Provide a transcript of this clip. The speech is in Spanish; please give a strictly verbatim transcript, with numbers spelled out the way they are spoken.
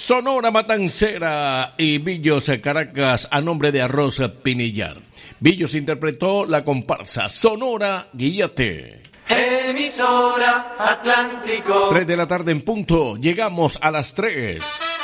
Sonora Matancera y Villos Caracas a nombre de Arroz Pinillar. Villos interpretó la comparsa Sonora Guíate. Emisora Atlántico. Tres de la tarde en punto, llegamos a las tres.